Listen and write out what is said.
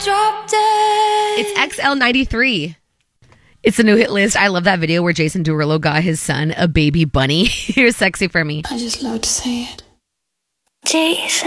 Drop dead. It's XL93. It's a new hit list. I love that video where Jason Derulo got his son a baby bunny. Here's Sexy for Me. I just love to say it. Jason.